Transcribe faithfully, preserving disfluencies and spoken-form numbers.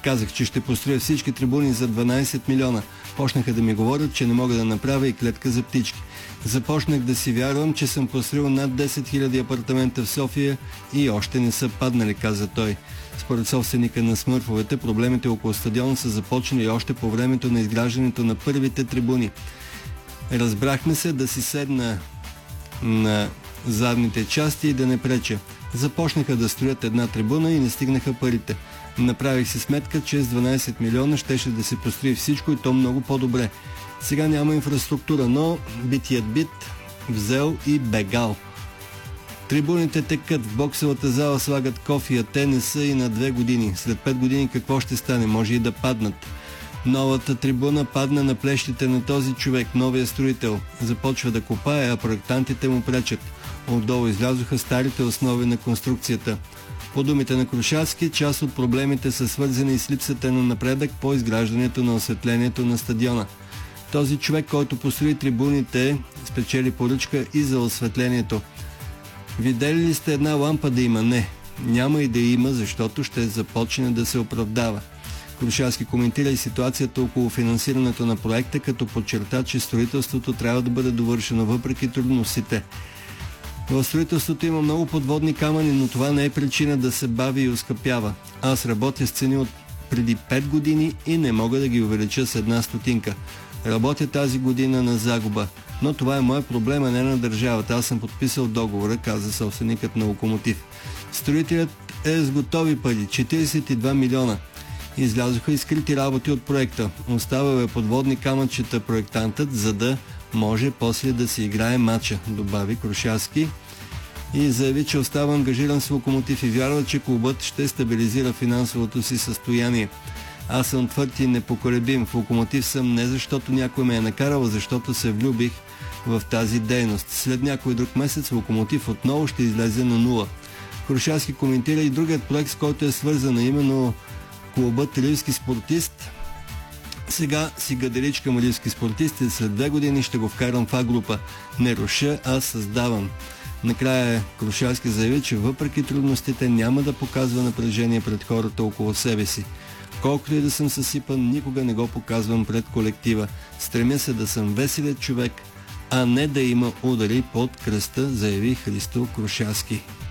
Казах, че ще построя всички трибуни за дванайсет милиона. Почнаха да ми говорят, че не мога да направя и клетка за птички. Започнах да си вярвам, че съм построил над десет хиляди апартамента в София и още не са паднали, каза той. Според собственика на Смърфовете, проблемите около стадиона са започнали още по времето на изграждането на първите трибуни. Разбрахме се да си седна на задните части и да не преча. Започнаха да строят една трибуна и не стигнаха парите. Направих си сметка, че с дванайсет милиона щеше да се построи всичко и то много по-добре. Сега няма инфраструктура, но битият бит взел и бегал. Трибуните текат, в боксовата зала слагат кофия, те не са и на две години. След пет години какво ще стане? Може и да паднат. Новата трибуна падна на плещите на този човек, новия строител. Започва да копае, а проектантите му пречат. Отдолу излязоха старите основи на конструкцията. По думите на Крушарски, част от проблемите са свързани с липсата на напредък по изграждането на осветлението на стадиона. Този човек, който построи трибуните, спечели поръчка и за осветлението. Видели ли сте една лампа да има? Не. Няма и да има, защото ще започне да се оправдава. Крушарски коментира и ситуацията около финансирането на проекта, като подчерта, че строителството трябва да бъде довършено въпреки трудностите. В строителството има много подводни камъни, но това не е причина да се бави и оскъпява. Аз работя с цени от преди пет години и не мога да ги увелича с една стотинка. Работя тази година на загуба, но това е мой проблем, а не на държавата. Аз съм подписал договора, каза собственикът на Локомотив. Строителят е с готови пари, четирийсет и два милиона. Излязоха и скрити работи от проекта. Оставил е подводни камъчета проектантът, за да може после да се играе матча, добави Крушарски и заяви, че остава ангажиран с Локомотив и вярва, че клубът ще стабилизира финансовото си състояние. Аз съм твърд и непоколебим. В Локомотив съм не защото някой ме е накарал, а защото се влюбих в тази дейност. След някой друг месец Локомотив отново ще излезе на нула. Крушарски коментира и другият проект, с който е свързан, именно клубът Лилски спортист. Сега си гаделичкам Лилски спортист и след две години ще го вкарам в А-група. Не руша, а създавам. Накрая Крушарски заяви, че въпреки трудностите няма да показва напрежение пред хората около себе си. Колкото и да съм съсипан, никога не го показвам пред колектива. Стремя се да съм веселият човек, а не да има удари под кръста, заяви Христо Крушарски.